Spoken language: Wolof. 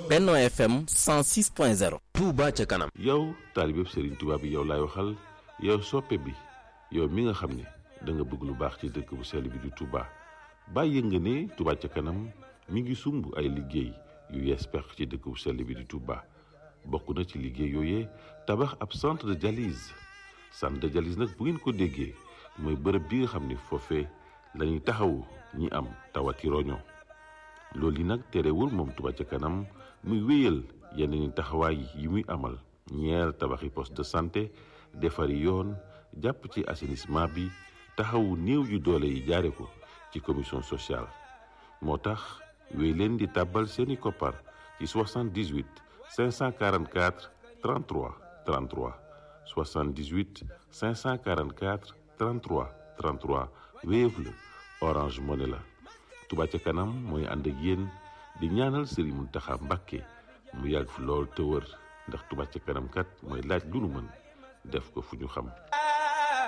Benno FM 106.0. Touba ca kanam. yow taalibe Serigne Touba bi yow laay waxal yow soppe bi yow mi nga xam ne da nga bëgg lu baax ci dëkk bu sell bi di Touba bàyyi nga ne Touba ca kanam mi ngi sumb ay liggéey yu yees pex ci dëkk bu sell bi di Touba bokk na ci liggéey yooyee tabax ab centre de dialyse nag bu ngeen ko déggee mooy bërëb bi nga xam ne foofee lañuy taxawu ñi am tawati roño loolu yi nag terewul moom Touba ca kanam muy wéyal yeneen taxawaay yi muy amal ñeer tabaxi poste de santé defari yoon jàpp ci assainissement bi taxawu néew yu doole yi jaare ko ci commission sociale moo tax wéy leen di tàbbal seeni koppar ci 78 544 33 33 78 544 33 33 Wave la Orange Money la Touba ca kanam mooy ànd ak yéen di ñaanal Serigne Mountakha Mbacké mu yàgg fi lool te wër ndax Touba ca kanam kat mooy laaj lu nu mën def ko fu ñu xam